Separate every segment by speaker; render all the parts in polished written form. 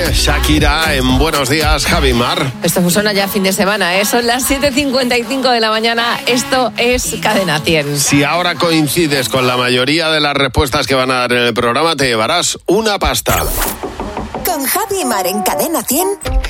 Speaker 1: Shakira en Buenos Días, Javi Mar.
Speaker 2: Esto suena ya fin de semana, ¿eh? Son las 7:55 de la mañana. Esto es Cadena 100.
Speaker 1: Si ahora coincides con la mayoría de las respuestas que van a dar en el programa, te llevarás una pasta.
Speaker 3: Con Javi Mar en Cadena 100.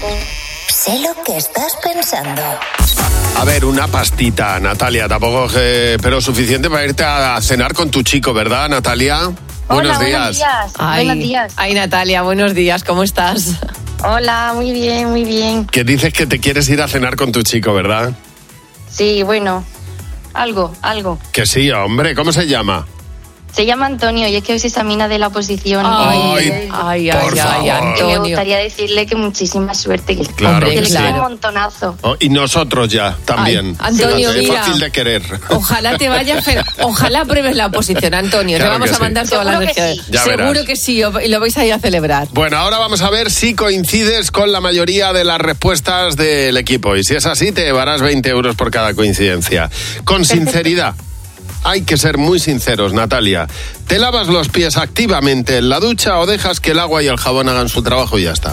Speaker 3: Sé lo que estás pensando.
Speaker 1: A ver, una pastita, Natalia, tampoco, pero suficiente para irte a cenar con tu chico, ¿verdad, Natalia?
Speaker 4: Buenos días. Buenos días.
Speaker 2: Ay, Natalia, buenos días, ¿cómo estás?
Speaker 4: Hola, muy bien, muy bien.
Speaker 1: Que dices que te quieres ir a cenar con tu chico, ¿verdad?
Speaker 4: Sí, bueno, algo.
Speaker 1: Que sí, hombre, ¿cómo se llama?
Speaker 4: Se llama Antonio y es que hoy se examina de la oposición.
Speaker 1: Ay, por favor.
Speaker 2: Antonio.
Speaker 4: Me gustaría decirle que muchísima suerte, que,
Speaker 1: Claro
Speaker 4: que
Speaker 1: que
Speaker 4: le
Speaker 1: sí.
Speaker 4: quiero un montonazo.
Speaker 1: Oh, y nosotros ya, también.
Speaker 2: Ay, Antonio,
Speaker 1: Fíjate,
Speaker 2: mira.
Speaker 1: es fácil de querer.
Speaker 2: Ojalá te vaya, ojalá pruebes la oposición, Antonio.
Speaker 1: Claro
Speaker 2: te vamos
Speaker 1: que
Speaker 2: a
Speaker 1: sí.
Speaker 2: mandar toda la
Speaker 4: Seguro que
Speaker 2: energía.
Speaker 4: sí.
Speaker 1: Ya
Speaker 2: Seguro
Speaker 1: verás.
Speaker 2: que sí, y lo vais a ir a celebrar.
Speaker 1: Bueno, ahora vamos a ver si coincides con la mayoría de las respuestas del equipo. Y si es así, te llevarás 20 euros por cada coincidencia. Con sinceridad. Hay que ser muy sinceros, Natalia. ¿Te lavas los pies activamente en la ducha o dejas que el agua y el jabón hagan su trabajo y ya está?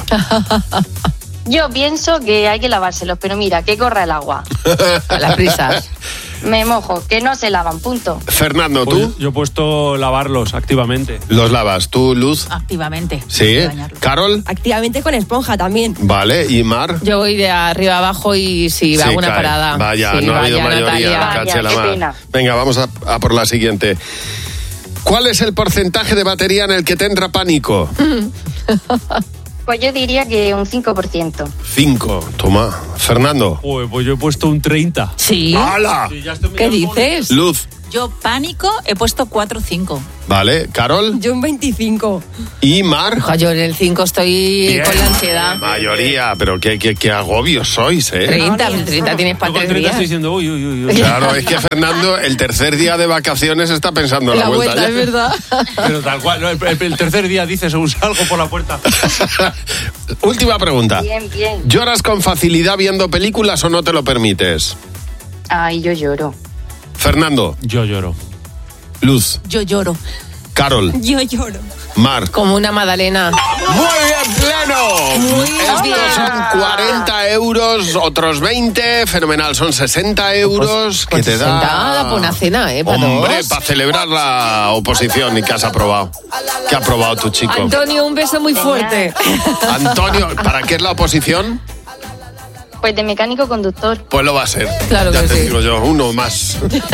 Speaker 4: Yo pienso que hay que lavárselos, pero mira, que corra el agua.
Speaker 2: A las prisas.
Speaker 4: Me mojo, que no se lavan, punto.
Speaker 1: Fernando, ¿tú?
Speaker 5: Pues yo he puesto lavarlos activamente.
Speaker 1: Los lavas. ¿Tú, Luz?
Speaker 6: Activamente.
Speaker 1: Sí. ¿Carol?
Speaker 6: Activamente con esponja también.
Speaker 1: Vale. ¿Y Mar?
Speaker 2: Yo voy de arriba abajo y sí, hago una
Speaker 1: cae.
Speaker 2: parada.
Speaker 1: Vaya,
Speaker 2: Sí,
Speaker 1: no ha habido
Speaker 2: vaya,
Speaker 1: mayoría.
Speaker 2: Natalia.
Speaker 1: Caché la
Speaker 4: Qué
Speaker 1: mar.
Speaker 4: pena.
Speaker 1: Venga, vamos a por la siguiente. ¿Cuál es el porcentaje de batería en el que te entra pánico?
Speaker 4: Pues yo diría que un 5%.
Speaker 1: 5. Toma. Fernando.
Speaker 5: Pues yo he puesto un 30.
Speaker 2: Sí.
Speaker 1: ¡Hala!
Speaker 2: ¿Qué dices?
Speaker 1: Luz.
Speaker 6: Yo, pánico, he puesto 4 o 5.
Speaker 1: Vale. ¿Carol?
Speaker 6: Yo un 25.
Speaker 1: ¿Y Mar?
Speaker 2: Ojo, yo en el 5 estoy
Speaker 1: Bien.
Speaker 2: con la ansiedad.
Speaker 1: Mayoría, pero qué agobios sois, ¿eh?
Speaker 2: 30 tienes para
Speaker 5: Yo con
Speaker 2: 3
Speaker 5: 30
Speaker 2: días.
Speaker 5: estoy diciendo, uy.
Speaker 1: Claro, es que Fernando el tercer día de vacaciones está pensando en
Speaker 2: La vuelta,
Speaker 1: ya.
Speaker 2: es verdad.
Speaker 5: Pero tal cual, no, el tercer día dices, según salgo por la puerta.
Speaker 1: Última pregunta.
Speaker 4: Bien, bien.
Speaker 1: ¿Lloras con facilidad viendo películas o no te lo permites?
Speaker 4: Ay, yo lloro.
Speaker 1: Fernando,
Speaker 5: Yo lloro.
Speaker 1: Luz,
Speaker 6: Yo lloro.
Speaker 1: Carol,
Speaker 6: Yo lloro.
Speaker 1: Mar.
Speaker 2: Como una magdalena.
Speaker 1: ¡Muy bien, pleno! Estos son 40 euros, otros 20, fenomenal, son 60 euros que te da...
Speaker 2: 60 da por una cena, ¿eh? Para
Speaker 1: Hombre,
Speaker 2: todos.
Speaker 1: para celebrar la oposición y que has aprobado. ¿Qué ha aprobado tu chico?
Speaker 2: Antonio, un beso muy fuerte.
Speaker 1: Antonio, ¿para qué es la oposición?
Speaker 4: Pues de mecánico conductor.
Speaker 1: Pues lo va a ser.
Speaker 2: Claro
Speaker 1: ya
Speaker 2: que
Speaker 1: te
Speaker 2: sí.
Speaker 1: digo yo, uno más.